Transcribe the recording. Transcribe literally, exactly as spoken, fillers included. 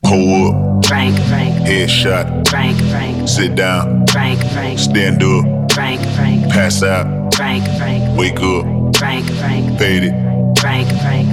Pull up, Frank, Frank, headshot, Frank, Frank, sit down, Frank, Frank, stand up, Frank, Frank, pass out, Frank, Frank, wake up, Frank, Frank, fade it, Frank, Frank,